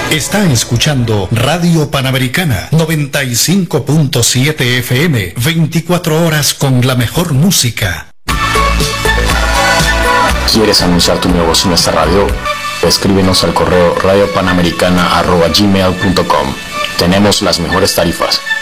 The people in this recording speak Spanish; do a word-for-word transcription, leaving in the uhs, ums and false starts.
Está escuchando Radio Panamericana noventa y cinco punto siete F M, veinticuatro horas con la mejor música. ¿Quieres anunciar tu negocio en esta radio? Escríbenos al correo radiopanamericana arroba gmail punto com. Tenemos las mejores tarifas.